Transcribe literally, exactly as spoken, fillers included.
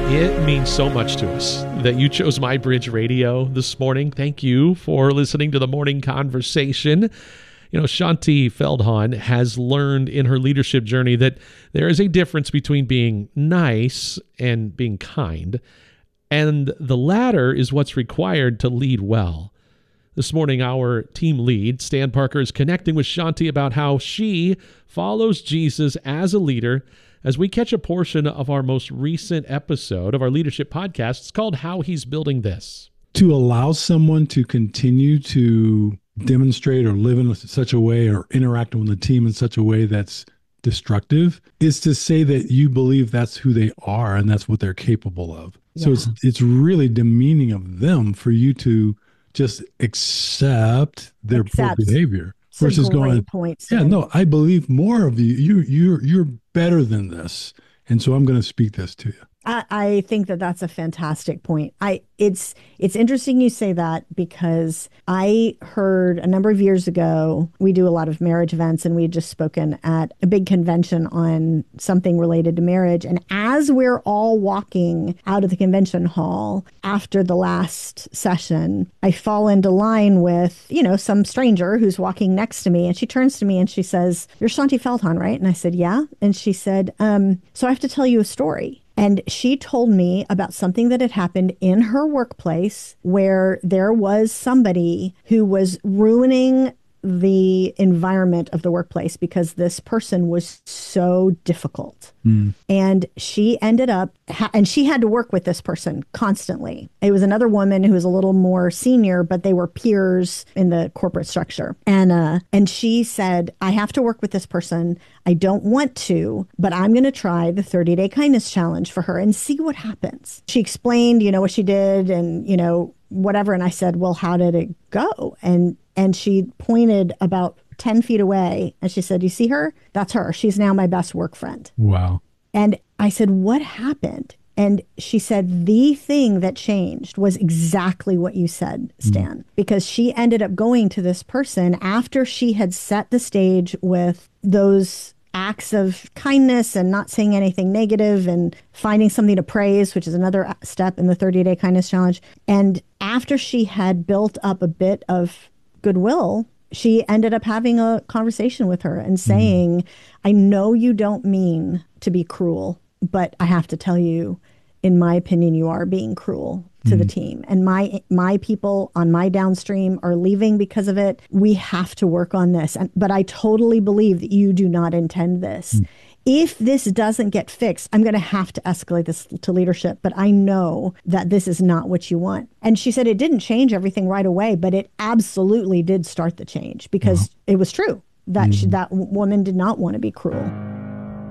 It means so much to us that you chose MyBridge Radio this morning. Thank you for listening to the morning conversation. You know, Shaunti Feldhahn has learned in her leadership journey that there is a difference between being nice and being kind, and the latter is what's required to lead well. This morning, our team lead, Stan Parker, is connecting with Shaunti about how she follows Jesus as a leader as we catch a portion of our most recent episode of our leadership podcast. It's called How He's Building This. To allow someone to continue to demonstrate or live in such a way or interact with the team in such a way that's destructive is to say that you believe that's who they are and that's what they're capable of. Yeah. So it's it's really demeaning of them for you to just accept their accept. poor behavior. It's versus going, point, yeah, no, I believe more of you. You, you're, you're better than this. And so I'm going to speak this to you. I, I think that that's a fantastic point. I it's it's interesting you say that because I heard a number of years ago, we do a lot of marriage events, and we had just spoken at a big convention on something related to marriage. And as we're all walking out of the convention hall after the last session, I fall into line with, you know, some stranger who's walking next to me, and she turns to me and she says, "You're Shaunti Feldhahn, right?" And I said, "Yeah." And she said, um, "So I have to tell you a story." And she told me about something that had happened in her workplace where there was somebody who was ruining the environment of the workplace because this person was so difficult. Mm. And she ended up, ha- and she had to work with this person constantly. It was another woman who was a little more senior, but they were peers in the corporate structure. And, uh, and she said, "I have to work with this person. I don't want to, but I'm going to try the thirty day kindness challenge for her and see what happens." She explained, you know, what she did and, you know, whatever. And I said, "Well, how did it go?" And And she pointed about ten feet away and she said, "You see her? That's her. She's now my best work friend." Wow. And I said, "What happened?" And she said, "The thing that changed was exactly what you said, Stan, mm. because she ended up going to this person after she had set the stage with those acts of kindness and not saying anything negative and finding something to praise, which is another step in the thirty day kindness challenge. And after she had built up a bit of goodwill, she ended up having a conversation with her and saying, mm. "I know you don't mean to be cruel, but I have to tell you, in my opinion, you are being cruel to mm. the team. And my my people on my downstream are leaving because of it. We have to work on this. And, but I totally believe that you do not intend this. Mm. If this doesn't get fixed, I'm going to have to escalate this to leadership, but I know that this is not what you want." And she said it didn't change everything right away, but it absolutely did start the change because wow. it was true that mm. she, that woman did not want to be cruel.